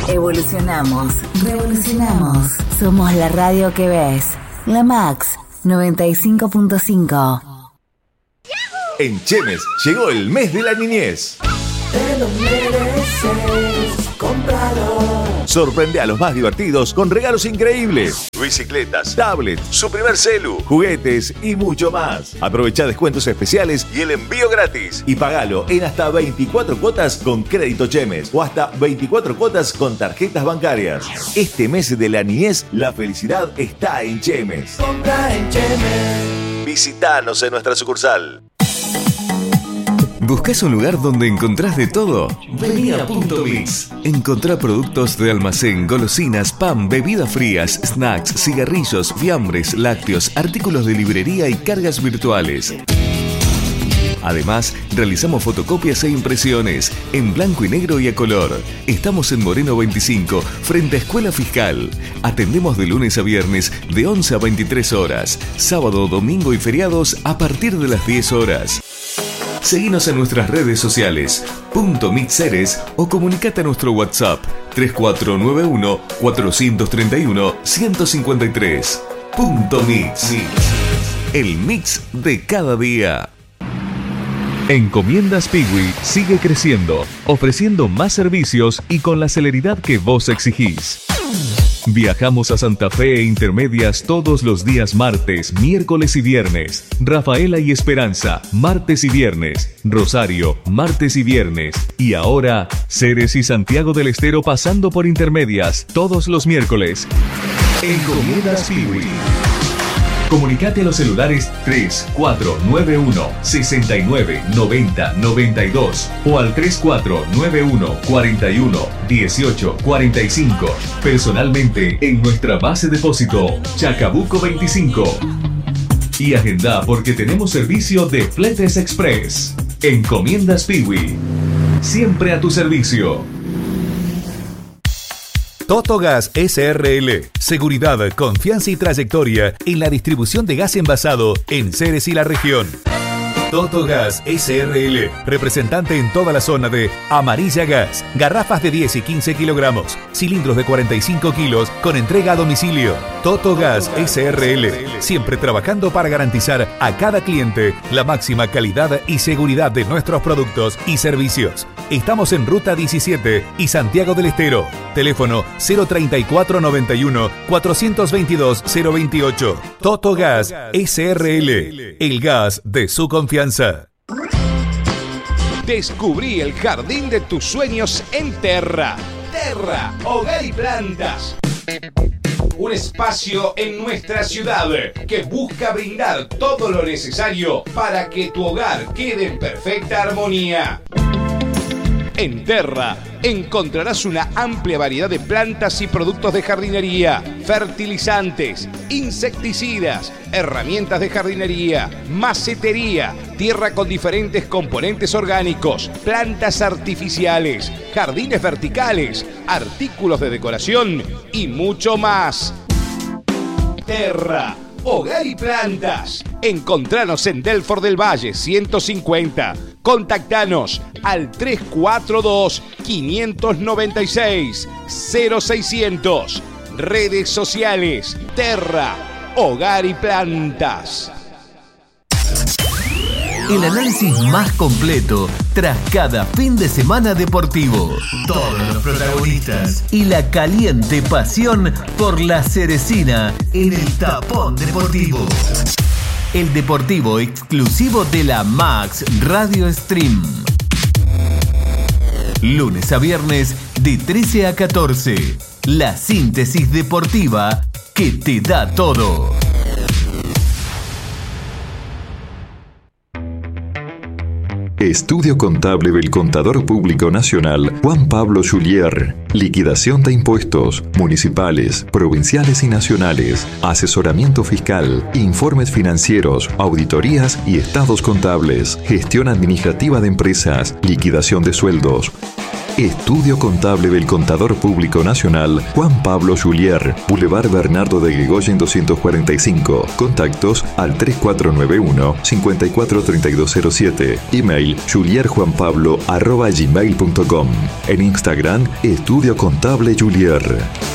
Evolucionamos, revolucionamos. Somos la radio que ves. La Max 95.5. En Chemes llegó el mes de la niñez. Te lo mereces, cómpralo. Sorprende a los más divertidos con regalos increíbles. Bicicletas, tablets, su primer celu, juguetes y mucho más. Aprovecha descuentos especiales y el envío gratis. Y pagalo en hasta 24 cuotas con crédito Chemes o hasta 24 cuotas con tarjetas bancarias. Este mes de la niñez, la felicidad está en Chemes. Compra en Chemes. Visítanos en nuestra sucursal. ¿Buscás un lugar donde encontrás de todo? Vení a Punto Mix. Encontrá productos de almacén, golosinas, pan, bebidas frías, snacks, cigarrillos, fiambres, lácteos, artículos de librería y cargas virtuales. Además, realizamos fotocopias e impresiones en blanco y negro y a color. Estamos en Moreno 25, frente a Escuela Fiscal. Atendemos de lunes a viernes de 11 a 23 horas. Sábado, domingo y feriados a partir de las 10 horas. Seguinos en nuestras redes sociales, Punto Mix Ceres, o comunicate a nuestro WhatsApp 3491-431-153. Punto Mix. El mix de cada día. Encomiendas Piwi sigue creciendo, ofreciendo más servicios y con la celeridad que vos exigís. Viajamos a Santa Fe e Intermedias todos los días martes, miércoles y viernes. Rafaela y Esperanza, martes y viernes. Rosario, martes y viernes. Y ahora, Ceres y Santiago del Estero pasando por Intermedias, todos los miércoles. Encomiendas Piwi. Comunicate a los celulares 3491-699092 o al 3491-411845. Personalmente en nuestra base depósito, Chacabuco 25. Y agenda porque tenemos servicio de Fletes Express. Encomiendas Piwi. Siempre a tu servicio. Totogas SRL. Seguridad, confianza y trayectoria en la distribución de gas envasado en Ceres y la región. Totogas SRL. Representante en toda la zona de Amarilla Gas. Garrafas de 10 y 15 kilogramos. Cilindros de 45 kilos con entrega a domicilio. Totogas SRL. Siempre trabajando para garantizar a cada cliente la máxima calidad y seguridad de nuestros productos y servicios. Estamos en Ruta 17 y Santiago del Estero. Teléfono 03491 422 028. Totogas SRL. El gas de su confianza. Descubrí el jardín de tus sueños en Terra. Terra, hogar y plantas. Un espacio en nuestra ciudad que busca brindar todo lo necesario para que tu hogar quede en perfecta armonía. En Terra encontrarás una amplia variedad de plantas y productos de jardinería, fertilizantes, insecticidas, herramientas de jardinería, macetería, tierra con diferentes componentes orgánicos, plantas artificiales, jardines verticales, artículos de decoración y mucho más. Terra, hogar y plantas. Encontranos en Delfort del Valle 150. Contactanos al 342-596-0600. Redes sociales, Terra, hogar y plantas. El análisis más completo tras cada fin de semana deportivo. Todos los protagonistas y la caliente pasión por la cerecina en el tapón deportivo. El deportivo exclusivo de la Max Radio Stream. Lunes a viernes de 13 a 14. La síntesis deportiva que te da todo. Estudio Contable del Contador Público Nacional Juan Pablo Julier. Liquidación de impuestos municipales, provinciales y nacionales. Asesoramiento fiscal, informes financieros, auditorías y estados contables. Gestión administrativa de empresas, liquidación de sueldos. Estudio Contable del Contador Público Nacional Juan Pablo Julier, Boulevard Bernardo de Gregoyen 245. Contactos al 3491-543207. Email mail julierjuanpablo@gmail.com. En Instagram, Estudio Contable Julier.